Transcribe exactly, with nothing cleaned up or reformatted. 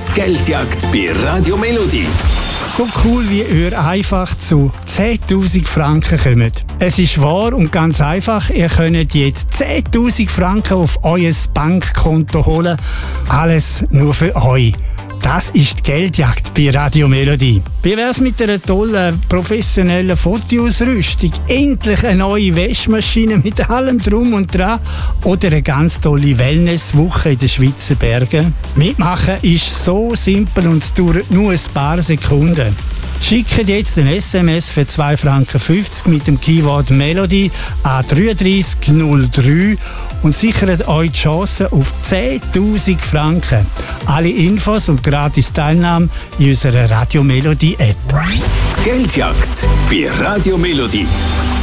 Die Geldjagd bei Radio Melodie. So cool, wie ihr einfach zu zehntausend Franken kommt. Es ist wahr und ganz einfach, ihr könnt jetzt zehntausend Franken auf euer Bankkonto holen. Alles nur für euch. Das ist die Geldjagd bei Radio Melodie. Wie wär's mit einer tollen, professionellen Fotoausrüstung? Endlich eine neue Waschmaschine mit allem Drum und Dran? Oder eine ganz tolle Wellnesswoche in den Schweizer Bergen? Mitmachen ist so simpel und dauert nur ein paar Sekunden. Schickt jetzt ein S M S für zwei Franken fünfzig mit dem Keyword Melodie an drei drei null drei und sichert euch die Chance auf zehntausend Franken. Alle Infos und gratis Teilnahme in unserer Radio Melodie App. Die Geldjagd bei Radio Melodie.